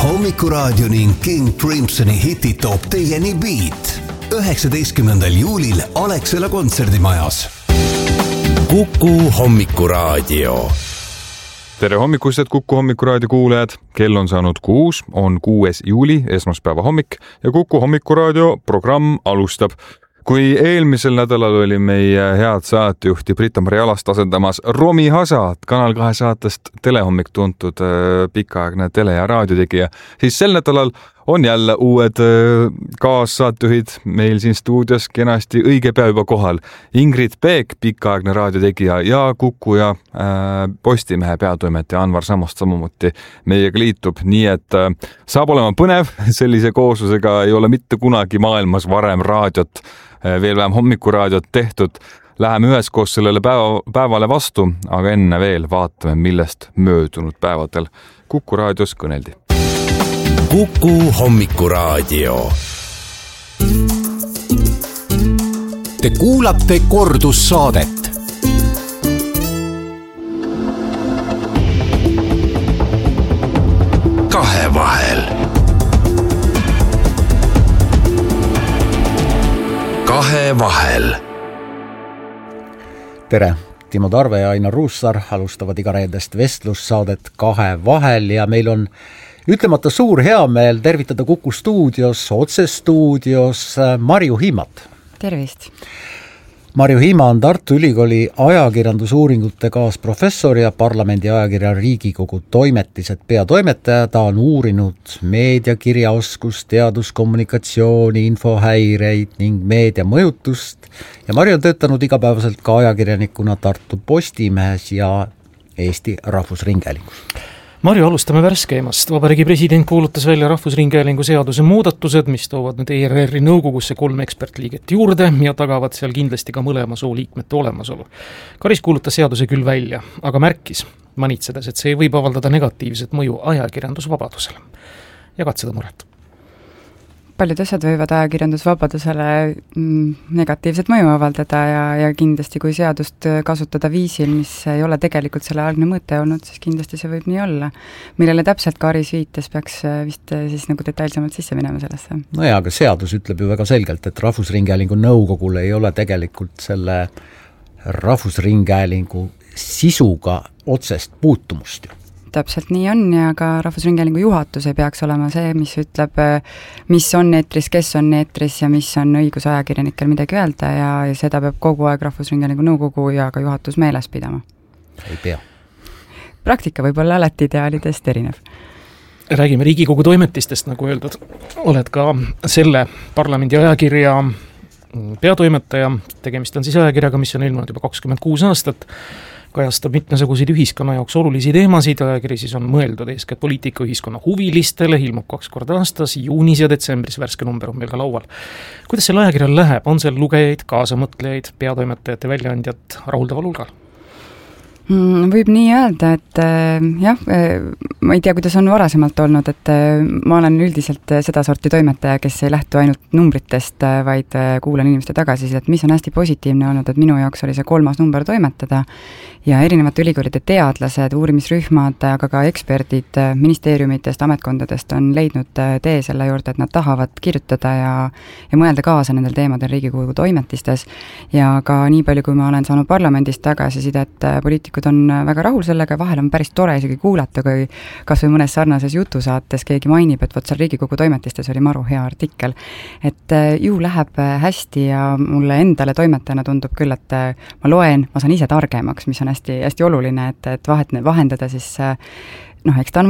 Hommikuraadio ning King Crimsoni hitid toob teieni Beat 19. juulil Alexela kontserdimajas. Kuku Hommikuraadio. Tere hommikust, Kuku Hommikuraadio kuulajad. Kell on saanud 6, on 6. juuli, esmaspäeva hommik ja Kuku Hommikuraadio programm alustab. Kui eelmisel nädalal oli meie head saatejuhti Brita-Maria Alast asendamas Romi Hasa, Kanal 2 saatest Telehommik tuntud pikaaegne tele- ja raadiotegija, siis sel nädalal on jälle uued kaassaatejuhid meil siin stuudios kenasti õige pea juba kohal. Ingrid Peek, pikaaegne raadiotegija ja Kuku ja Postimehe peatoimetaja Anvar Samost samuti meiega liitub. Nii et saab olema põnev, sellise kooslusega ei ole mitte kunagi maailmas varem raadiot, veel vähem hommikuraadiot tehtud. Läheme üheskoos sellele päevale vastu, aga enne veel vaatame, millest möödunud päevadel Kuku raadios kõneldi. Kuku Hommikuraadio. Te kuulate kordussaadet. Kahevahel. Kahevahel. Tere! Timo Tarve ja Ainar Ruussaar alustavad iga reedest vestlussaadet Kahevahel ja meil on ütlemata suur heameel tervitada Kuku stuudios, otsestuudios Marju Hiimat. Tervist! Marju Hiima on Tartu Ülikooli ajakirjandusuuringute kaasprofessor ja parlamendi ajakirja Riigikogu toimetised peatoimetaja. Ta on uurinud meediakirjaoskust, teaduskommunikatsiooni, infohäireid ning meediamõjutust ja Marju on töötanud igapäevaselt ka ajakirjanikuna Tartu Postimehes ja Eesti Rahvusringhäälingus. Marju, alustame värskeimast. Vabariigi president kuulutas välja Rahvusringhäälingu seaduse muudatused, mis toovad nüüd ERR-i nõukogusse 3 ekspertliiget juurde ja tagavad seal kindlasti ka mõlema soo liikmete olemasolu. Karis kuulutas seaduse küll välja, aga märkis manitsedes, et see võib avaldada negatiivset mõju ajakirjandusvabadusele. Jagad seda muret? Paljud asjad võivad ajakirjandusvabadusele negatiivset mõju avaldada ja kindlasti kui seadust kasutada viisil, mis ei ole tegelikult selle algne mõte olnud, siis kindlasti see võib nii olla. Millele täpselt Karis viitas, peaks vist siis nagu detailsemalt sisse minema sellesse. No ja, aga seadus ütleb ju väga selgelt, et Rahvusringhäälingu nõukogul ei ole tegelikult selle Rahvusringhäälingu sisuga otsest puutumust ju. Täpselt nii on ja ka Rahvusringhäälingu juhatus ei peaks olema see, mis ütleb, mis on eetris, kes on eetris ja mis on õigus ajakirjanikel midagi öelda ja seda peab kogu aeg Rahvusringhäälingu nõukogu ja ka juhatus meeles pidama. Ei pea. Praktika võib olla alati ideaalidest erinev. Räägime Riigikogu toimetistest, nagu öeldud. Oled ka selle parlamendi ajakirja peatoimetaja. Tegemist on siis ajakirjaga, mis on ilmunud juba 26 aastat. Kajastab mitmesuguseid ühiskonna jaoks olulisi teemasid, ajakiri siis on mõeldud eeskätt poliitika ühiskonna huvilistele, ilmub 2 korda aastas, juunis ja detsembris värske number on meil ka laual. Kuidas selle ajakirjal läheb? On seal lugejaid, kaasamõtlejaid, peatoimetajate väljaandjad rahuldaval hulgal? Võib nii öelda, et jah, ma ei tea, kuidas on varasemalt olnud, et ma olen üldiselt seda sorti toimetaja, kes ei lähtu ainult numbritest, vaid kuulan inimeste tagasisidet, mis on hästi positiivne olnud, et minu jaoks oli see 3. number toimetada ja erinevate ülikoolide teadlased, uurimisrühmad, aga ka eksperdid ministeeriumitest, ametkondadest on leidnud tee selle juurde, et nad tahavad kirjutada ja mõelda kaasa nendel teemadel Riigikogu toimetistes ja ka nii palju, kui ma olen saanud parlamendist tagasisidet, poliitikud on väga rahul sellega, vahel on päris tore isegi kuulata, kui kas või mõnes sarnases jutusaates keegi mainib, et seal Riigikogu toimetistes oli maru hea artikkel. Et ju läheb hästi ja mulle endale toimetajana tundub küll, et ma loen, ma saan ise targemaks, mis on hästi, hästi oluline, et vahendada siis, eks ta on